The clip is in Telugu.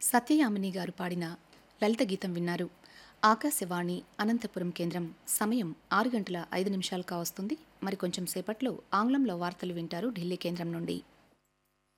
సత్యయామిని గారు పాడిన లలిత గీతం విన్నారు. ఆకాశవాణి అనంతపురం కేంద్రం. సమయం 6 గంటల 5 నిమిషాలు కావస్తుంది. మరి కొంచెం సేపట్లో ఆంగ్లంలో వార్తలు వింటారు ఢిల్లీ కేంద్రం నుండి.